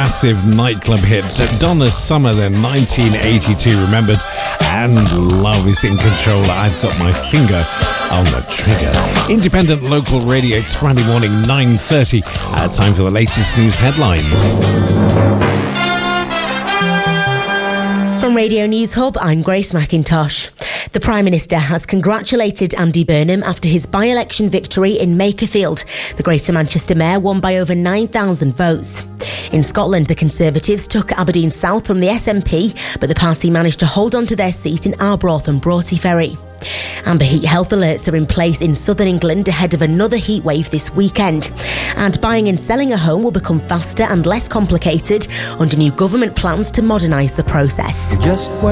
massive nightclub hit. Donna's Summer then, 1982, remembered. And Love is in Control. I've got my finger on the trigger. Independent local radio. It's Friday morning, 9:30. Time for the latest news headlines. From Radio News Hub, I'm Grace McIntosh. The Prime Minister has congratulated Andy Burnham after his by-election victory in Makerfield. The Greater Manchester Mayor won by over 9,000 votes. In Scotland, the Conservatives took Aberdeen South from the SNP, but the party managed to hold on to their seat in Arbroath and Broughty Ferry. Amber heat health alerts are in place in southern England ahead of another heat wave this weekend. And buying and selling a home will become faster and less complicated under new government plans to modernise the process.